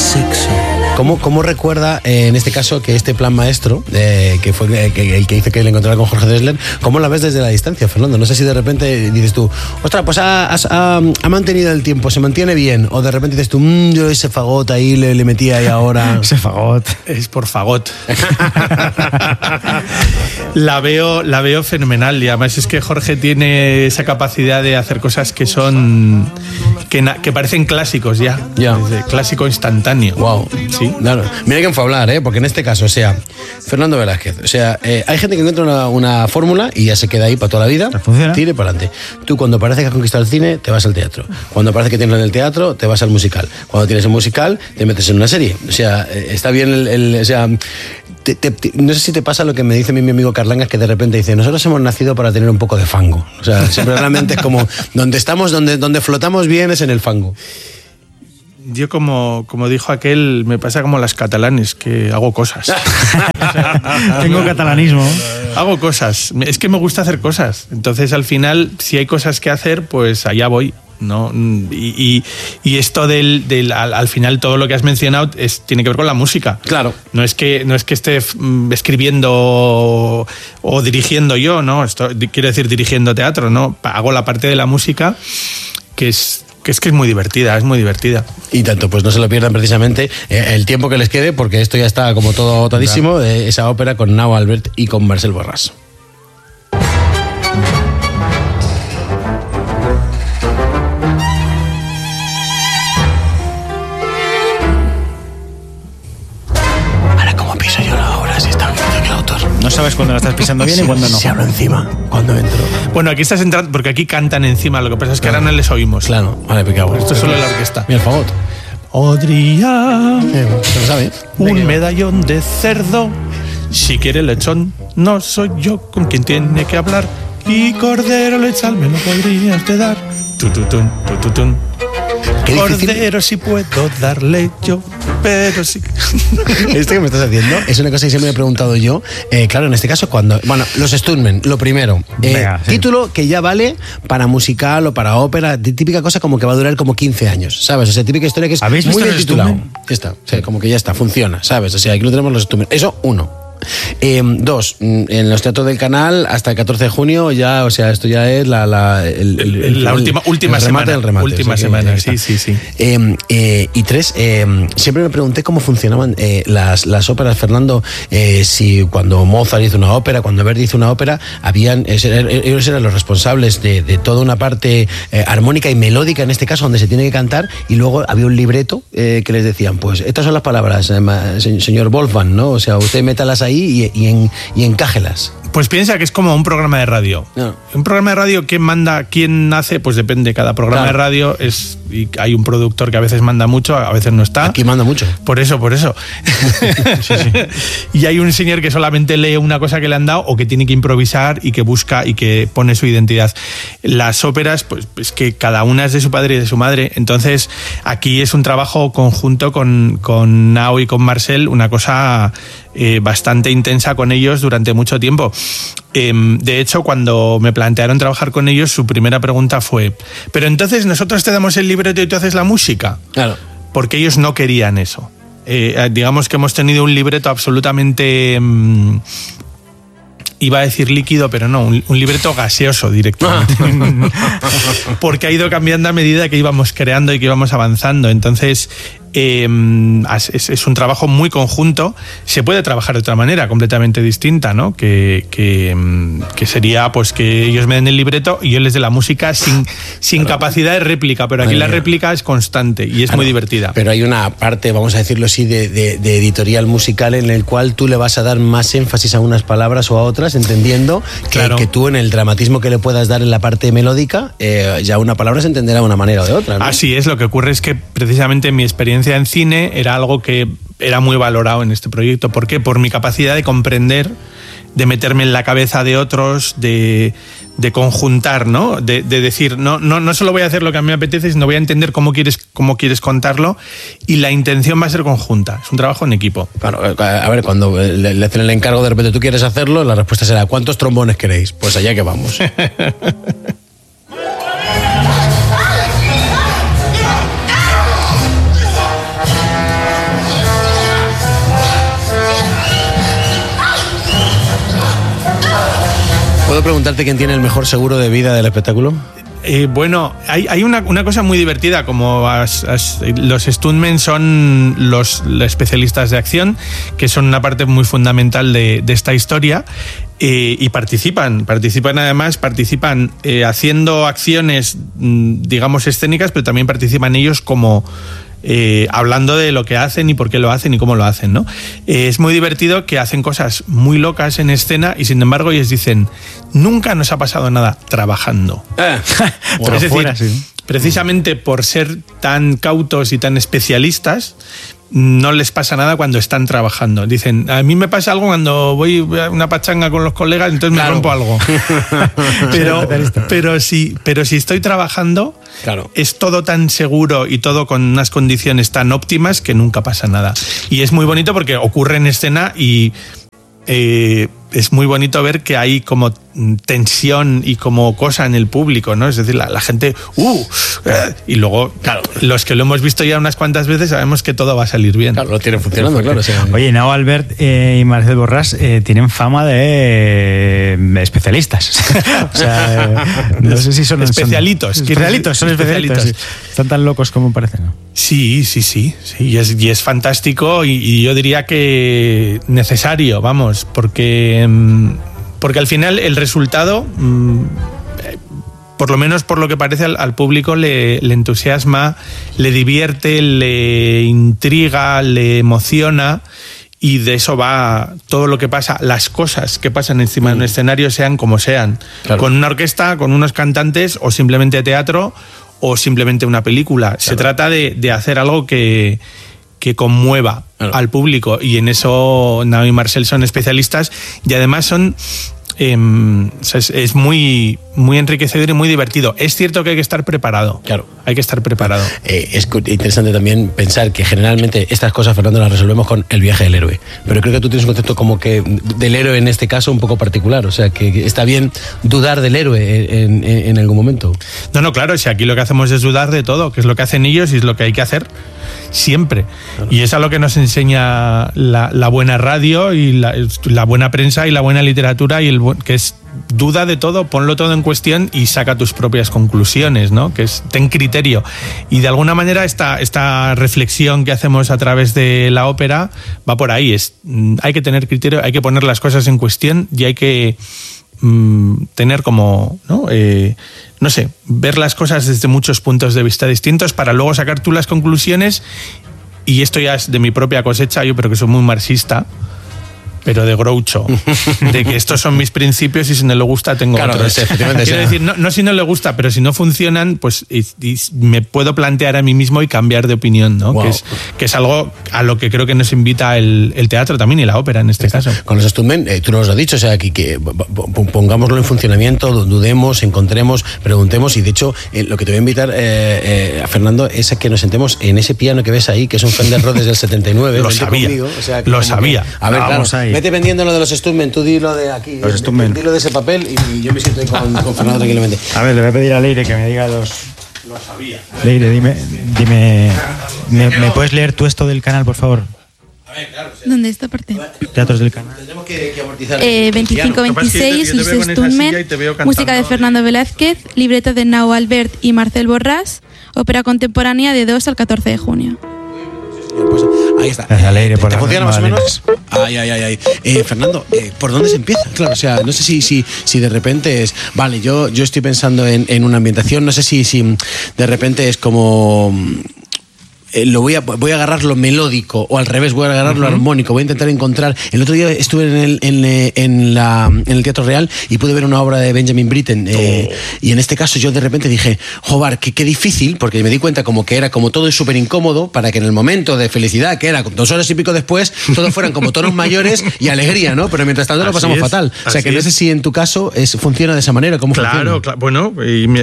sexo. ¿Cómo recuerda, en este caso, que este plan maestro, que fue el que hizo que le encontrara con Jorge Drexler, cómo la ves desde la distancia, Fernando? No sé si de repente dices tú, ostras, pues ha mantenido el tiempo, se mantiene bien, o de repente dices tú, yo ese fagot ahí le metí ahí ahora. Ese fagot. Es por fagot. La veo fenomenal, y además es que Jorge tiene esa capacidad de hacer cosas que son que parecen clásicos ya. Clásico instantáneo. Wow. Sí. Claro. Mira quién fue a hablar, porque en este caso, o sea, Fernando Velázquez, o sea, hay gente que encuentra una fórmula y ya se queda ahí para toda la vida, tire para adelante. Tú, cuando parece que has conquistado el cine, te vas al teatro. Cuando parece que tienes en el teatro, te vas al musical. Cuando tienes el musical, te metes en una serie. O sea, está bien o sea, no sé si te pasa lo que me dice mi amigo Carlangas, que de repente dice, nosotros hemos nacido para tener un poco de fango. O sea, siempre realmente es como, donde estamos, donde flotamos bien es en el fango. Yo, como dijo aquel, me pasa como las catalanes, que hago cosas. Tengo catalanismo. Hago cosas. Es que me gusta hacer cosas. Entonces, al final, si hay cosas que hacer, pues allá voy, ¿no? Y esto al final, todo lo que has mencionado tiene que ver con la música. Claro. No es que esté escribiendo o dirigiendo yo, ¿no? Quiero decir, dirigiendo teatro, ¿no? Hago la parte de la música, que es muy divertida, es muy divertida. Y tanto, pues no se lo pierdan precisamente el tiempo que les quede, porque esto ya está como todo agotadísimo, esa ópera con Nao Albert y con Marcel Borràs. Ahora, ¿cómo piso yo la obra si está viendo aquí el autor? No sabes cuándo la estás pisando bien y cuándo no. Si hablo encima, cuando entro. Bueno, aquí estás entrando, porque aquí cantan encima, lo que pasa es que ahora no les oímos. Claro, vale, picado. Esto es solo la orquesta. Mira el fagot. Podría ¿se lo sabe? un medallón de cerdo, si quiere lechón, no soy yo con quien tiene que hablar, y cordero lechal me lo podría usted dar. Tututun, tututun. Cordero si puedo darle yo, pero sí. Esto que me estás haciendo es una cosa que siempre me he preguntado yo. Claro, en este caso, bueno, los Stuntmen, lo primero. Venga, sí. Título que ya vale para musical o para ópera, típica cosa como que va a durar como 15 años, ¿sabes? O sea, típica historia que es ¿Habéis muy visto bien los titulado. Stuntmen? Ya está, o sea, como que ya está, funciona, ¿sabes? O sea, aquí lo tenemos los Stuntmen. Eso, uno. 2, en los teatros del Canal hasta el 14 de junio ya, o sea, esto ya es la última semana. Última semana, sí. Y 3, siempre me pregunté cómo funcionaban las óperas, Fernando, si cuando Mozart hizo una ópera, cuando Verdi hizo una ópera, ellos eran los responsables de toda una parte armónica y melódica, en este caso, donde se tiene que cantar, y luego había un libreto que les decían, pues estas son las palabras, señor Wolfgang, ¿no? O sea, usted métalas ahí y encájelas. Pues piensa que es como un programa de radio. No. Un programa de radio, ¿quién manda, quién hace? Pues depende. Cada programa de radio y hay un productor que a veces manda mucho, a veces no está. Aquí manda mucho. Por eso. Sí. Y hay un señor que solamente lee una cosa que le han dado o que tiene que improvisar y que busca y que pone su identidad. Las óperas, pues es que cada una es de su padre y de su madre. Entonces, aquí es un trabajo conjunto con Nao y con Marcel, una cosa bastante intensa con ellos durante mucho tiempo. De hecho, cuando me plantearon trabajar con ellos, su primera pregunta fue: pero entonces nosotros te damos el libreto y tú haces la música. Claro. Porque ellos no querían eso. Digamos que hemos tenido un libreto absolutamente iba a decir líquido, pero no, un libreto gaseoso directamente. Porque ha ido cambiando a medida que íbamos creando y que íbamos avanzando. Entonces, es un trabajo muy conjunto. Se puede trabajar de otra manera, completamente distinta, ¿no? Que sería pues que ellos me den el libreto y yo les dé la música sin capacidad de réplica, pero aquí la réplica es constante y es muy divertida. Pero hay una parte, vamos a decirlo así, de editorial musical en el cual tú le vas a dar más énfasis a unas palabras o a otras, entendiendo que tú en el dramatismo que le puedas dar en la parte melódica, ya una palabra se entenderá de una manera o de otra, ¿no? Así es, lo que ocurre es que precisamente mi experiencia en cine era algo que era muy valorado en este proyecto. ¿Por qué? Por mi capacidad de comprender, de meterme en la cabeza de otros, de conjuntar, ¿no? De decir, no solo voy a hacer lo que a mí me apetece, sino voy a entender cómo quieres contarlo, y la intención va a ser conjunta. Es un trabajo en equipo. Claro, a ver, cuando le hacen el encargo, de repente tú quieres hacerlo, la respuesta será: ¿cuántos trombones queréis? Pues allá que vamos. ¿Puedo preguntarte quién tiene el mejor seguro de vida del espectáculo? Bueno, hay una cosa muy divertida, como los stuntmen son los especialistas de acción, que son una parte muy fundamental de esta historia, y participan además, haciendo acciones, digamos, escénicas, pero también participan ellos como... hablando de lo que hacen y por qué lo hacen y cómo lo hacen, ¿no? Es muy divertido que hacen cosas muy locas en escena y sin embargo ellos dicen, nunca nos ha pasado nada trabajando. Pero es decir, fuera, sí. Precisamente por ser tan cautos y tan especialistas, no les pasa nada cuando están trabajando. Dicen, a mí me pasa algo cuando voy a una pachanga con los colegas, entonces me rompo algo. pero si estoy trabajando, es todo tan seguro y todo con unas condiciones tan óptimas que nunca pasa nada. Y es muy bonito porque ocurre en escena y es muy bonito ver que hay como tensión y como cosa en el público, ¿no? Es decir, la gente y luego, los que lo hemos visto ya unas cuantas veces sabemos que todo va a salir bien. Claro, lo tienen funcionando, claro. Sí. Oye, Nao Albert y Marcel Borràs tienen fama de especialistas. O sea, no sé si son especialitos. Son especialitos. Sí. Están tan locos como parecen, ¿no? Sí. Y es fantástico y yo diría que necesario, vamos, porque al final el resultado, por lo menos por lo que parece al público, le entusiasma, le divierte, le intriga, le emociona. Y de eso va todo lo que pasa, las cosas que pasan encima de un escenario, sean como sean. Claro. Con una orquesta, con unos cantantes, o simplemente teatro, o simplemente una película. Claro. Se trata de hacer algo que conmueva al público, y en eso Nao y Marcel son especialistas, y además son es muy, muy enriquecedor y muy divertido. Es cierto que hay que estar preparado. Claro. Hay que estar preparado. Es interesante también pensar que generalmente estas cosas, Fernando, las resolvemos con el viaje del héroe. Pero creo que tú tienes un concepto como que del héroe en este caso un poco particular. O sea, que está bien dudar del héroe en algún momento. No, claro. Si aquí lo que hacemos es dudar de todo, que es lo que hacen ellos y es lo que hay que hacer siempre. Claro. Y es a lo que nos enseña la buena radio y la buena prensa y la buena literatura, y que es duda de todo, ponlo todo en cuestión y saca tus propias conclusiones, ¿no? Que es ten criterio. Y de alguna manera esta reflexión que hacemos a través de la ópera va por ahí. Hay que tener criterio, hay que poner las cosas en cuestión y hay que tener como, ¿no? No sé, ver las cosas desde muchos puntos de vista distintos para luego sacar tú las conclusiones. Y esto ya es de mi propia cosecha, yo creo que soy muy marxista, pero de Groucho, de que estos son mis principios y si no le gusta tengo otros. Efectivamente. Quiero decir, no si no le gusta, pero si no funcionan, pues y me puedo plantear a mí mismo y cambiar de opinión, ¿no? Wow. Que es algo a lo que creo que nos invita el teatro también y la ópera en este caso. Con los stuntmen, tú nos lo has dicho, o sea, que pongámoslo en funcionamiento, dudemos, encontremos, preguntemos, y de hecho lo que te voy a invitar, a Fernando, es a que nos sentemos en ese piano que ves ahí, que es un Fender Rhodes del 79. Lo sabía. Conmigo, o sea, lo sabía. A ver, vamos ahí. Vete vendiendo lo de los stuntmen, tú dilo de aquí, dilo de ese papel y yo me siento con Fernando tranquilamente. A ver, le voy a pedir a Leire que me diga Lo sabía. Leire, dime ¿me puedes leer tú esto del canal, por favor? A ver, claro. ¿Dónde esta parte? Teatros del canal. Tenemos que amortizar. 25-26, Luis Stuntmen, música de Fernando Velázquez, libreto de Nao Albert y Marcel Borràs, ópera contemporánea de 2 al 14 de junio. Pues ahí está. ¿Te funciona más o menos? Ay. Fernando, ¿por dónde se empieza? Claro, o sea, no sé si de repente es... Vale, yo estoy pensando en una ambientación, no sé si de repente es como... voy a agarrar lo melódico, o al revés, voy a agarrar lo armónico, voy a intentar encontrar... El otro día estuve en el Teatro Real y pude ver una obra de Benjamin Britten, y en este caso yo de repente dije, joder, qué difícil, porque me di cuenta como que era como todo es súper incómodo para que en el momento de felicidad, que era 2 horas y pico después, todos fueran como tonos mayores y alegría, ¿no? Pero mientras tanto lo pasamos fatal. O sea, que no sé si en tu caso funciona de esa manera, ¿cómo funciona? Claro, bueno,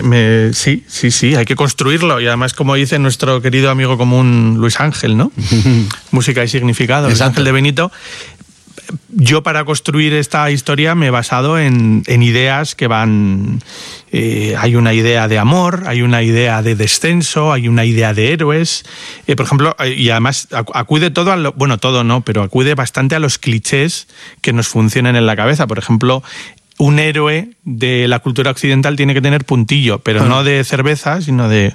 sí, hay que construirlo, y además, como dice nuestro querido amigo común Luis Ángel, ¿no? Música y significado, Luis Ángel de Benito. Yo, para construir esta historia, me he basado en ideas que van... hay una idea de amor, hay una idea de descenso, hay una idea de héroes. Por ejemplo, y además acude todo a todo no, pero acude bastante a los clichés que nos funcionan en la cabeza. Por ejemplo, un héroe de la cultura occidental tiene que tener puntillo, pero no de cerveza, sino de...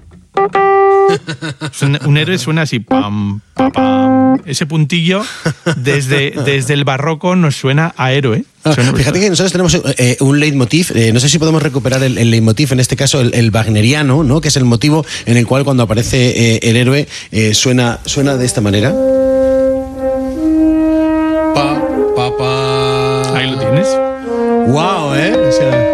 Un héroe suena así, pam, pam, pam. Ese puntillo desde el barroco nos suena a héroe. Fíjate que nosotros tenemos un leitmotiv, no sé si podemos recuperar el leitmotiv, en este caso el wagneriano, ¿no? Que es el motivo en el cual cuando aparece el héroe suena de esta manera. Pa, pa, pa. Ahí lo tienes. Wow, o sea...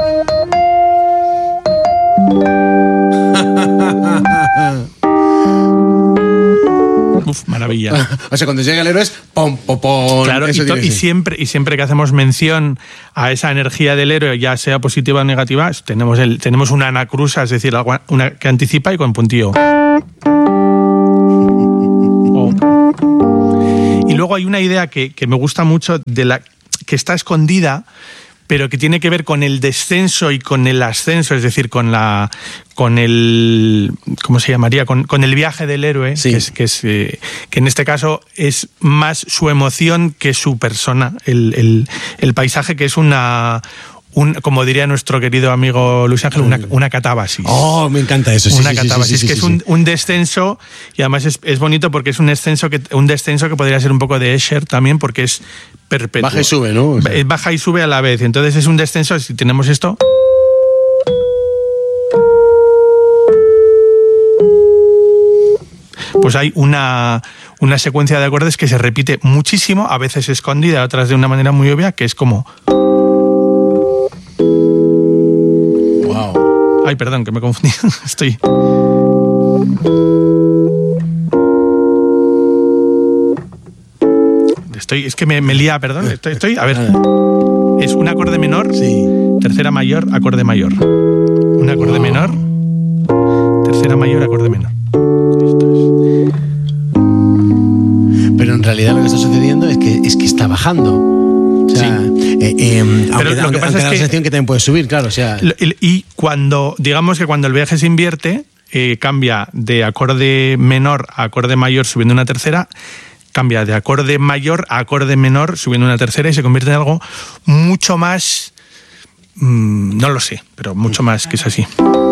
Uf, maravilla. O sea, cuando llega el héroe es pom, pom, pom. Claro, y siempre que hacemos mención a esa energía del héroe, ya sea positiva o negativa, tenemos una anacrusa, es decir, una que anticipa y con puntillo. Y luego hay una idea que me gusta mucho, que está escondida, pero que tiene que ver con el descenso y con el ascenso, es decir, con el ¿cómo se llamaría? Con el viaje del héroe, sí. que en este caso es más su emoción que su persona, el paisaje, que es como diría nuestro querido amigo Luis Ángel, una catábasis. Oh, me encanta eso. Sí, una catábasis, que es un descenso, y además es bonito porque es un descenso que podría ser un poco de Escher también, porque es perpetuo. Baja y sube, ¿no? O sea, baja y sube a la vez. Entonces es un descenso, si tenemos esto... Pues hay una secuencia de acordes que se repite muchísimo, a veces escondida, otras de una manera muy obvia, que es como... Wow. Ay, perdón, que me confundí. Es que me lía, perdón. A ver. Es un acorde menor, sí. Tercera mayor, acorde mayor. Un acorde menor, tercera mayor, acorde menor. Pero en realidad lo que está sucediendo es que está bajando. O sea, sí. Pero lo que pasa es que la sensación que también puede subir, claro. O sea, y cuando el viaje se invierte, cambia de acorde menor a acorde mayor subiendo una tercera, cambia de acorde mayor a acorde menor subiendo una tercera y se convierte en algo mucho más, no lo sé, pero mucho más que es así.